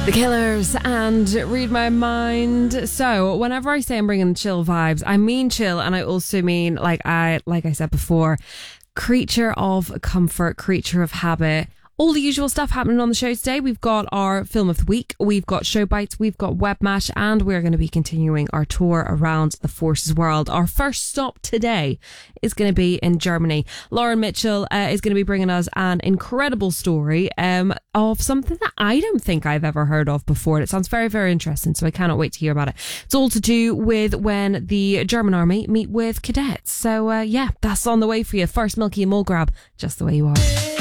The Killers and Read My Mind. So whenever I say I'm bringing chill vibes, I mean chill, and I also mean, like I said before, creature of comfort, creature of habit. All the usual stuff happening on the show today. We've got our film of the week, we've got show bites, we've got Webmash, and we're going to be continuing our tour around the Forces world. Our first stop today is going to be in Germany. Lauren Mitchell is going to be bringing us an incredible story of something that I don't think I've ever heard of before. And it sounds very, very interesting, so I cannot wait to hear about it. It's all to do with when the German army meet with cadets. So yeah, that's on the way for you. First, Milky and Mole Grab, Just the Way You Are.